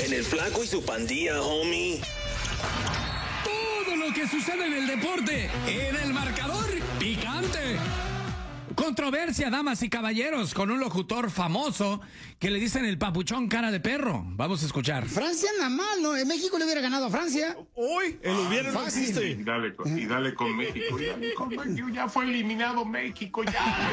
En el Flaco y su pandilla, homie. Todo lo que sucede en el deporte, en el marcador picante. Controversia, damas y caballeros, con un locutor famoso que le dicen el papuchón cara de perro. Vamos a escuchar. Francia anda mal, ¿no? En México le hubiera ganado a Francia. Hoy el hubiera no Fácil. existe. Y dale con México. Ya fue eliminado México, ya.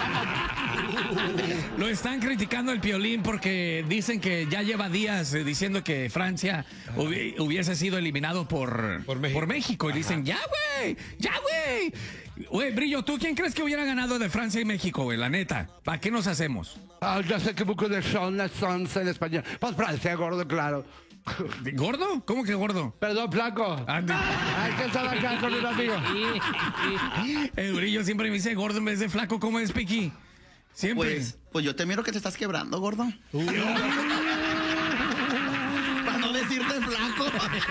Lo están criticando el Piolín porque dicen que ya lleva días diciendo que Francia hubiese sido eliminado por México. Y dicen, ya, güey, ya, güey. Güey, Brillo, ¿tú quién crees que hubiera ganado de Francia y México, güey? La neta, ¿para qué nos hacemos? Ya sé que poco de sons en español. Pues Francia, gordo, claro. ¿Gordo? ¿Cómo que gordo? Perdón, flaco. Hay que estar acá con un amigo. El Brillo siempre me dice gordo en vez de flaco. ¿Cómo es, Piqui? Siempre. Pues yo te miro que te estás quebrando, gordo. Para no decirte flaco.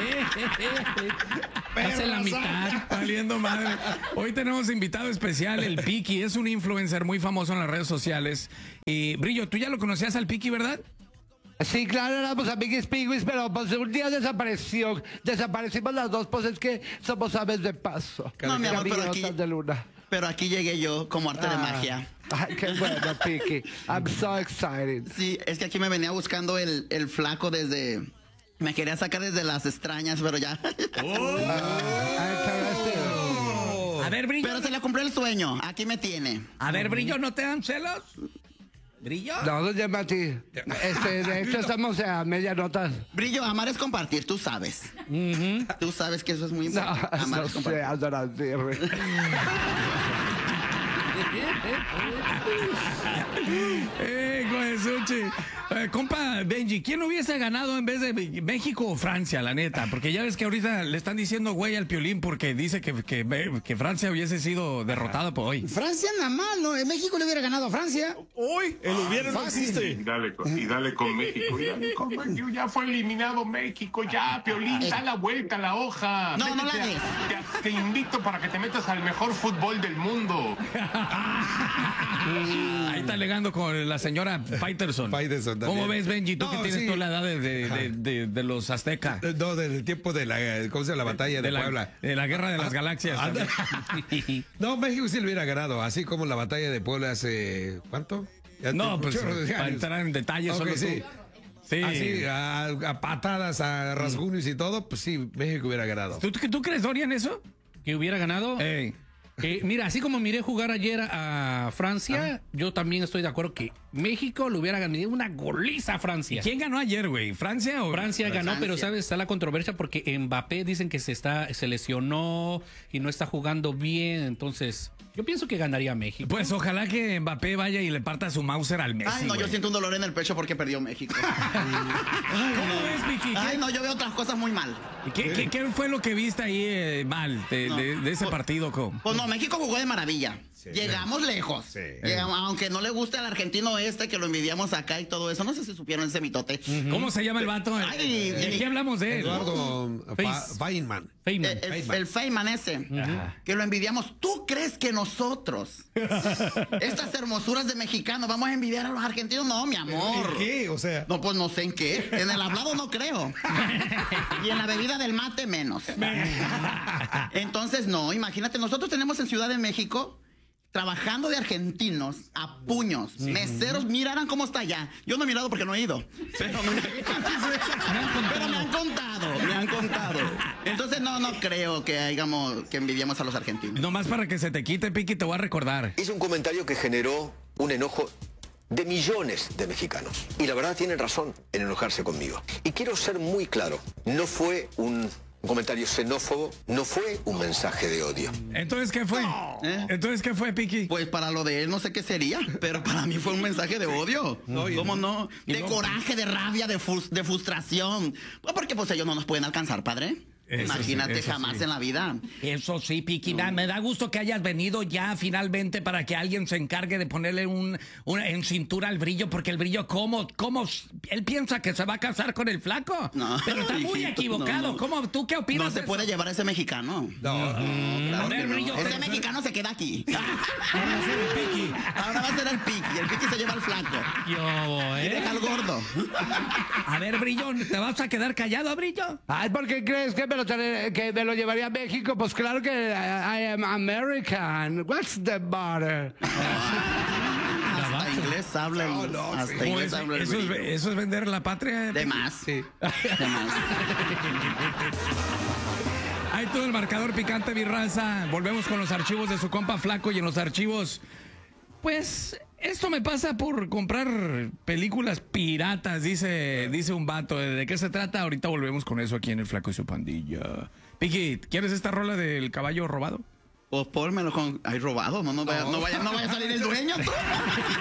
Hace la mitad, valiendo madre. Hoy tenemos invitado especial, el Piqui. Es un influencer muy famoso en las redes sociales. Y Brillo, tú ya lo conocías al Piqui, ¿verdad? Sí, claro, éramos amiguis piguis, pero pues un día desapareció. Desaparecimos las dos, pues es que somos aves de paso. No, mi amor, pero aquí, de luna. pero aquí llegué yo como arte de magia. Ay, qué bueno, Piqui. I'm so excited. Sí, es que aquí me venía buscando el flaco desde... Me quería sacar desde las extrañas, pero ya. A ver, Brillo. Pero se le cumplió el sueño. Aquí me tiene. A ver, Brillo, ¿no te dan celos? ¿Brillo? No, doña Mati. De hecho, estamos a media nota. Brillo, amar es compartir, tú sabes. Tú sabes que eso es muy No, importante. Amar no es compartir. sé, Adorante. Suchi. Compa Benji, ¿quién hubiese ganado en vez de México o Francia, la neta? Porque ya ves que ahorita le están diciendo güey al Piolín porque dice que Francia hubiese sido derrotada por hoy. Francia anda mal, ¿no? En México le hubiera ganado a Francia. Hoy el hubiera no Fácil. existe. Y dale con México. Ya fue eliminado México, ya, Piolín, da la vuelta a la hoja. No, no la Métete des. Te invito para que te metas al mejor fútbol del mundo. Ahí está alegando con la señora Faitelson. Faitelson también. ¿Cómo ves, Benji? Tú No, que tienes sí. toda la edad de los aztecas. No, del tiempo de la, ¿cómo se llama? La batalla de Puebla. De la guerra de las galaxias. Anda. No, México sí lo hubiera ganado, así como la batalla de Puebla hace, ¿cuánto? No, pues chorro de para años. entrar en detalles, Ok, solo sí. tú. Sí. Así, a patadas, a rasguños y todo, pues sí, México hubiera ganado. ¿Tú crees, Dorian, eso? Que hubiera ganado. Ey. Mira, así como miré jugar ayer a Francia, yo también estoy de acuerdo que México le hubiera ganado una goliza a Francia. ¿Quién ganó ayer, güey? ¿Francia o...? Francia ganó, Francia. pero sabes, está la controversia porque Mbappé dicen que se lesionó y no está jugando bien, entonces yo pienso que ganaría México. Pues ojalá que Mbappé vaya y le parta su Mauser al Messi. Ay, no, yo güey. siento un dolor en el pecho porque perdió México. ¿Cómo ves, Vicky? Ay, no, yo veo otras cosas muy mal. ¿Qué fue lo que viste ahí mal de ese partido? Pues no, México jugó de maravilla. Llegamos lejos. Sí. Llegamos, aunque no le guste al argentino que lo envidiamos acá y todo eso. No sé si supieron ese mitote. ¿Cómo se llama el vato? Ay, ¿De qué hablamos de él? Eduardo Feynman. Feynman. El Feynman ese, que lo envidiamos. ¿Tú crees que nosotros, estas hermosuras de mexicanos, vamos a envidiar a los argentinos? No, mi amor. ¿En qué? O sea... No, pues no sé en qué. En el hablado no creo. Y en la bebida del mate menos. Entonces, no, imagínate, nosotros tenemos en Ciudad de México trabajando de argentinos a puños. Meseros, miraran cómo está allá. Yo no he mirado porque no he ido. Pero me han contado. Entonces no creo que envidiamos a los argentinos. Nomás para que se te quite, Piqui, te voy a recordar. Hizo un comentario que generó un enojo de millones de mexicanos. Y la verdad tienen razón en enojarse conmigo. Y quiero ser muy claro, no fue un comentario xenófobo, no fue un mensaje de odio. ¿Entonces qué fue? ¿Entonces qué fue, Piqui? Pues para lo de él no sé qué sería, pero para mí fue un mensaje de odio. ¿Cómo no? De coraje, de rabia, de frustración. Pues porque pues ellos no nos pueden alcanzar, padre. Imagínate, eso jamás sí. en la vida. Eso sí, Piqui, me da gusto que hayas venido ya finalmente para que alguien se encargue de ponerle en cintura al Brillo, porque el Brillo, ¿cómo? Él piensa que se va a casar con el flaco. No, pero está muy hijito, equivocado. no. ¿Cómo? ¿Tú qué opinas? No se de puede eso? llevar a ese mexicano. No. Claro A ver, que no. Brillo, Ese mexicano se queda aquí. Ahora sí, el Piqui. Ahora va a ser el Piqui. Y el Piqui se lleva al flaco. Y deja al gordo. A ver, Brillo, ¿te vas a quedar callado, Brillo? Ay, ¿por qué crees que me lo llevaría a México? Pues claro que I am American. What's the matter? Hasta inglés habla. Hasta inglés habla el Brillo. Eso es vender la patria. De más. Sí. De más. Ahí todo el marcador picante, mi raza. Volvemos con los archivos de su compa Flaco y en los archivos, pues, esto me pasa por comprar películas piratas, dice un vato. ¿De qué se trata? Ahorita volvemos con eso aquí en el Flaco y su pandilla. Piqui, ¿quieres esta rola del caballo robado? Pues pónmelo con... Ay, robado. No vaya a salir el dueño.